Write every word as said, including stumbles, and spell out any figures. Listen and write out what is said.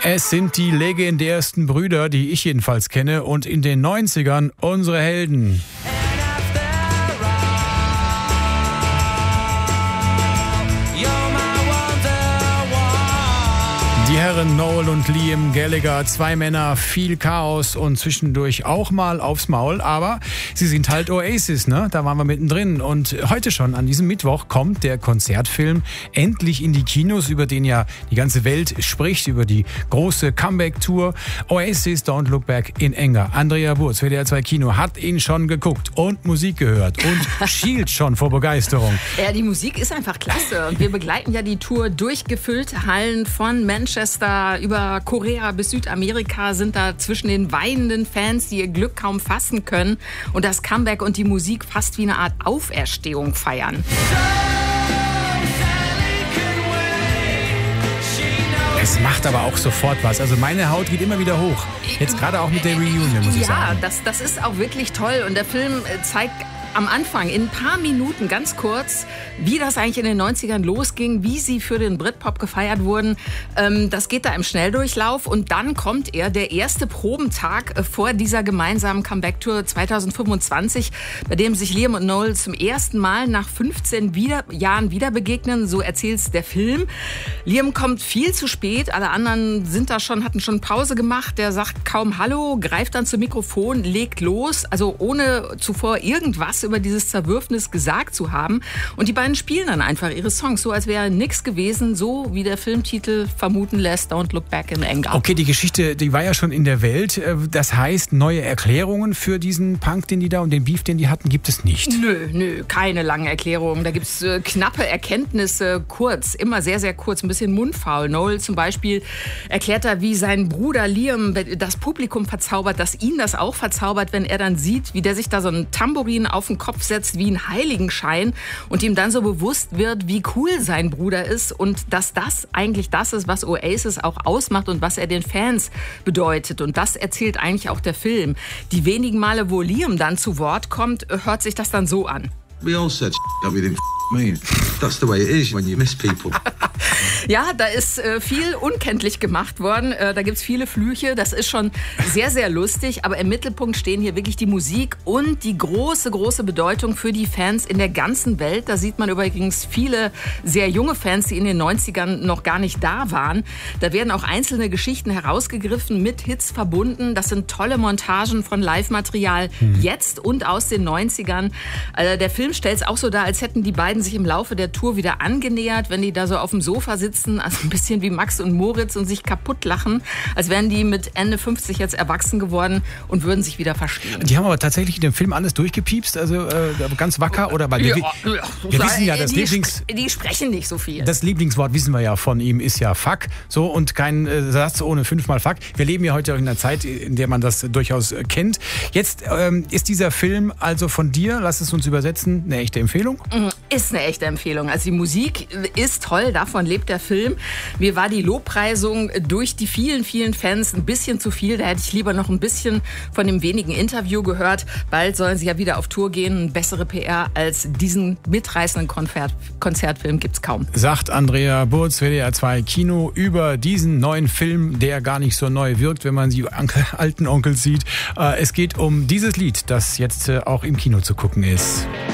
Es sind die legendärsten Brüder, die ich jedenfalls kenne, und in den neunzigern unsere Helden. Die Herren Noel und Liam Gallagher, zwei Männer, viel Chaos und zwischendurch auch mal aufs Maul, aber sie sind halt Oasis, ne? Da waren wir mittendrin. Und heute schon, an diesem Mittwoch, kommt der Konzertfilm endlich in die Kinos, über den ja die ganze Welt spricht, über die große Comeback-Tour. Oasis, Don't Look Back in Anger. Andrea Burz, W D R zwei Kino, hat ihn schon geguckt und Musik gehört und schielt schon vor Begeisterung. Ja, die Musik ist einfach klasse und wir begleiten ja die Tour durch gefüllte Hallen von Manchester über Korea bis Südamerika, sind da zwischen den weinenden Fans, die ihr Glück kaum fassen können und das Comeback und die Musik fast wie eine Art Auferstehung feiern. Es macht aber auch sofort was. Also meine Haut geht immer wieder hoch. Jetzt gerade auch mit der Reunion, muss ich ja, sagen. Ja, das, das ist auch wirklich toll und der Film zeigt am Anfang, in ein paar Minuten, ganz kurz, wie das eigentlich in den neunzigern losging, wie sie für den Britpop gefeiert wurden. Ähm, das geht da im Schnelldurchlauf und dann kommt er, der erste Probentag vor dieser gemeinsamen Comeback-Tour zweitausendfünfundzwanzig, bei dem sich Liam und Noel zum ersten Mal nach fünfzehn wieder, Jahren wieder begegnen, so erzählt's der Film. Liam kommt viel zu spät, alle anderen sind da schon, hatten schon Pause gemacht, der sagt kaum Hallo, greift dann zum Mikrofon, legt los, also ohne zuvor irgendwas über dieses Zerwürfnis gesagt zu haben. Und die beiden spielen dann einfach ihre Songs, so als wäre nichts gewesen, so wie der Filmtitel vermuten lässt, Don't Look Back in Anger. Okay, die Geschichte, die war ja schon in der Welt. Das heißt, neue Erklärungen für diesen Punk, den die da und den Beef, den die hatten, gibt es nicht? Nö, nö, keine langen Erklärungen. Da gibt es äh, knappe Erkenntnisse, kurz, immer sehr, sehr kurz, ein bisschen mundfaul. Noel zum Beispiel erklärt da, wie sein Bruder Liam das Publikum verzaubert, dass ihn das auch verzaubert, wenn er dann sieht, wie der sich da so ein Tambourin auf den Kopf setzt wie ein Heiligenschein und ihm dann so bewusst wird, wie cool sein Bruder ist und dass das eigentlich das ist, was Oasis auch ausmacht und was er den Fans bedeutet. Und das erzählt eigentlich auch der Film. Die wenigen Male, wo Liam dann zu Wort kommt, hört sich das dann so an. We all said that we didn't me. That's the way it is when you miss people. Ja, da ist äh, viel unkenntlich gemacht worden. Äh, da gibt's viele Flüche. Das ist schon sehr, sehr lustig. Aber im Mittelpunkt stehen hier wirklich die Musik und die große, große Bedeutung für die Fans in der ganzen Welt. Da sieht man übrigens viele sehr junge Fans, die in den neunzigern noch gar nicht da waren. Da werden auch einzelne Geschichten herausgegriffen, mit Hits verbunden. Das sind tolle Montagen von Live-Material hm. jetzt und aus den neunzigern. Also der Film stellt es auch so dar, als hätten die beiden sich im Laufe der Tour wieder angenähert, wenn die da so auf dem Sofa sitzen, also ein bisschen wie Max und Moritz und sich kaputt lachen, als wären die mit Ende fünfzig jetzt erwachsen geworden und würden sich wieder verstehen. Die haben aber tatsächlich in dem Film alles durchgepiepst, also äh, ganz wacker, oder? Weil wir, ja, wir, wir wissen ja, das die, Lieblings... die sprechen nicht so viel. Das Lieblingswort, wissen wir ja von ihm, ist ja Fuck. So, und kein äh, Satz ohne fünfmal Fuck. Wir leben ja heute auch in einer Zeit, in der man das durchaus äh, kennt. Jetzt ähm, ist dieser Film also von dir, lass es uns übersetzen, eine echte Empfehlung? Ist eine echte Empfehlung. Also die Musik ist toll, davon lebt der Film. Mir war die Lobpreisung durch die vielen, vielen Fans ein bisschen zu viel. Da hätte ich lieber noch ein bisschen von dem wenigen Interview gehört. Bald sollen sie ja wieder auf Tour gehen. Eine bessere P R als diesen mitreißenden Konzert Konzertfilm gibt's kaum. Sagt Andrea Burz, W D R zwei Kino, über diesen neuen Film, der gar nicht so neu wirkt, wenn man die alten Onkels sieht. Es geht um dieses Lied, das jetzt auch im Kino zu gucken ist.